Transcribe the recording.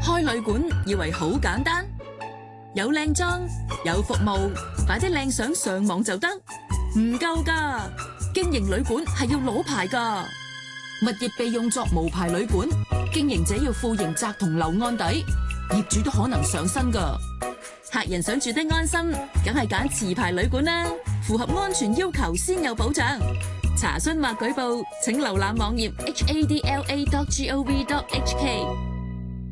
開旅館以為好簡單，有靚裝有服務，擺啲靚相上網就得，唔夠㗎。經營旅館係要攞牌㗎，物業被用作無牌旅館，經營者要負刑責同留案底，業主都可能上身㗎。客人想住得安心，梗係揀持牌旅館啦，符合安全要求先有保障。查詢或舉報，請瀏覽網頁 hadla.gov.hk。